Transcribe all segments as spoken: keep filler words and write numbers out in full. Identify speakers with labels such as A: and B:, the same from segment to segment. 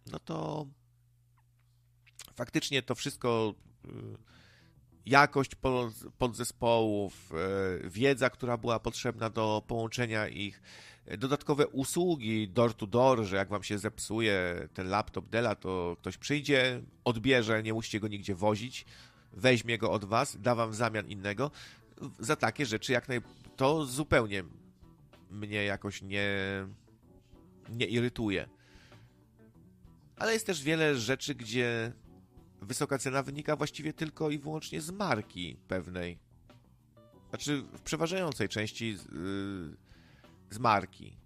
A: no to faktycznie to wszystko, jakość podzespołów, wiedza, która była potrzebna do połączenia ich, dodatkowe usługi door to door, że jak wam się zepsuje ten laptop Della, to ktoś przyjdzie, odbierze, nie musicie go nigdzie wozić, weźmie go od was, da wam w zamian innego. Za takie rzeczy jak naj... to zupełnie mnie jakoś nie, nie irytuje. Ale jest też wiele rzeczy, gdzie wysoka cena wynika właściwie tylko i wyłącznie z marki pewnej. Znaczy w przeważającej części z, yy, z marki.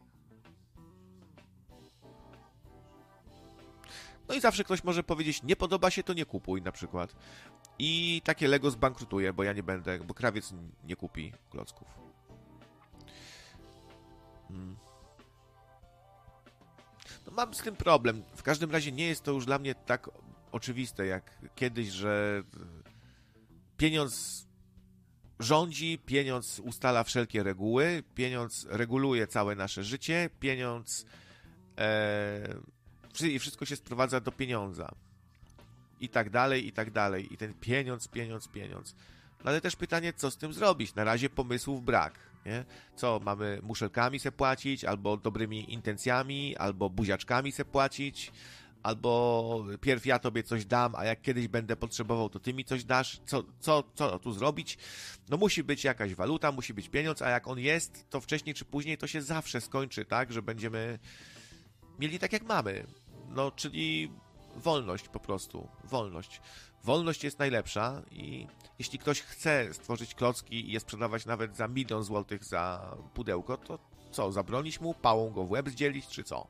A: No i zawsze ktoś może powiedzieć, nie podoba się, to nie kupuj na przykład. I takie Lego zbankrutuje, bo ja nie będę, bo krawiec nie kupi klocków. Hmm. No mam z tym problem. W każdym razie nie jest to już dla mnie tak oczywiste jak kiedyś, że pieniądz rządzi, pieniądz ustala wszelkie reguły, pieniądz reguluje całe nasze życie, pieniądz e, i wszystko się sprowadza do pieniądza. I tak dalej, i tak dalej. I ten pieniądz, pieniądz, pieniądz. No ale też pytanie, co z tym zrobić? Na razie pomysłów brak. Nie? Co, mamy muszelkami se płacić, albo dobrymi intencjami, albo buziaczkami se płacić, albo pierw ja tobie coś dam, a jak kiedyś będę potrzebował, to ty mi coś dasz. Co, co, co tu zrobić? No musi być jakaś waluta, musi być pieniądz, a jak on jest, to wcześniej czy później to się zawsze skończy, tak? Że będziemy mieli tak jak mamy. No, czyli wolność po prostu. Wolność. Wolność jest najlepsza i jeśli ktoś chce stworzyć klocki i je sprzedawać nawet za milion złotych za pudełko, to co, zabronić mu, pałą go w łeb zdzielić, czy co?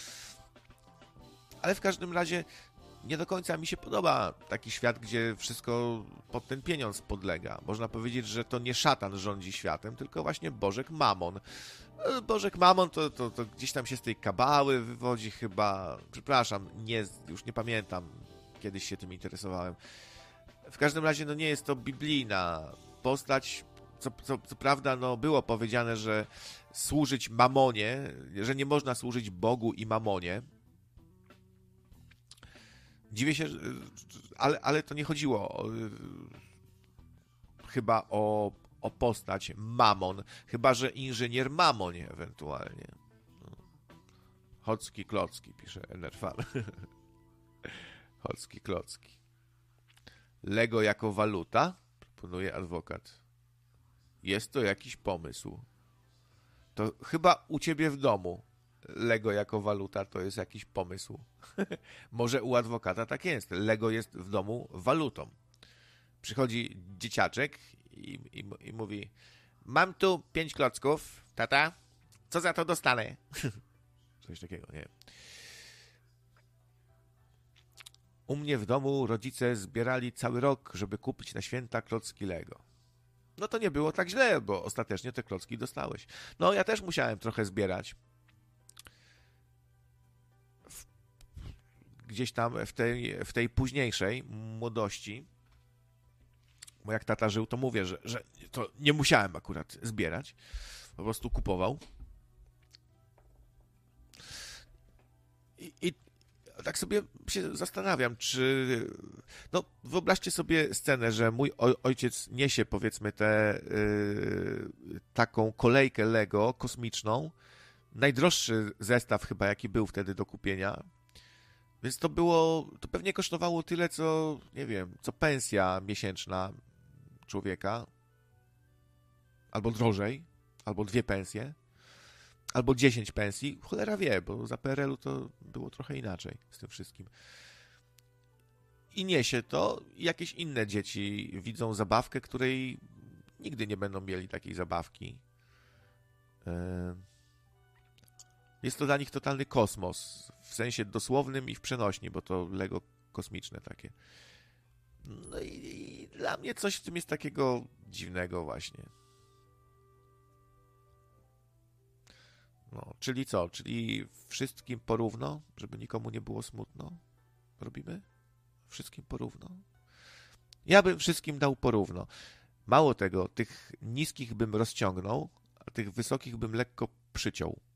A: Ale w każdym razie nie do końca mi się podoba taki świat, gdzie wszystko pod ten pieniądz podlega. Można powiedzieć, że to nie szatan rządzi światem, tylko właśnie Bożek Mamon. Bożek Mamon to, to, to gdzieś tam się z tej kabały wywodzi chyba. Przepraszam, nie, już nie pamiętam. Kiedyś się tym interesowałem. W każdym razie no nie jest to biblijna postać. Co, co, co prawda no było powiedziane, że służyć mamonie, że nie można służyć Bogu i mamonie. Dziwię się, ale, ale to nie chodziło o, chyba o, o postać Mamon, chyba że inżynier Mamonie ewentualnie. Chocki Klocki, pisze Enerfan. Chocki Klocki. Lego jako waluta? Proponuje adwokat. Jest to jakiś pomysł. To chyba u ciebie w domu Lego jako waluta to jest jakiś pomysł. Może u adwokata tak jest. Lego jest w domu walutą. Przychodzi dzieciaczek i, i, i mówi: mam tu pięć klocków, tata, co za to dostanę? Coś takiego, nie? U mnie w domu rodzice zbierali cały rok, żeby kupić na święta klocki Lego. No to nie było tak źle, bo ostatecznie te klocki dostałeś. No ja też musiałem trochę zbierać. W, gdzieś tam w tej, w tej późniejszej młodości, bo jak tata żył, to mówię, że, że to nie musiałem akurat zbierać. Po prostu kupował. I, i tak sobie się zastanawiam, czy... No, wyobraźcie sobie scenę, że mój ojciec niesie, powiedzmy, tę yy, taką kolejkę Lego kosmiczną. Najdroższy zestaw chyba, jaki był wtedy do kupienia. Więc to było... To pewnie kosztowało tyle, co, nie wiem, co pensja miesięczna człowieka. Albo drożej. Albo dwie pensje. Albo dziesięć pensji, cholera wie, bo za P R L u to było trochę inaczej z tym wszystkim. I niesie to, i jakieś inne dzieci widzą zabawkę, której nigdy nie będą mieli takiej zabawki. Jest to dla nich totalny kosmos, w sensie dosłownym i w przenośni, bo to Lego kosmiczne takie. No i, i dla mnie coś w tym jest takiego dziwnego właśnie. No, czyli co? Czyli wszystkim porówno, żeby nikomu nie było smutno? Robimy? Wszystkim porówno? Ja bym wszystkim dał porówno. Mało tego, tych niskich bym rozciągnął, a tych wysokich bym lekko przyciął.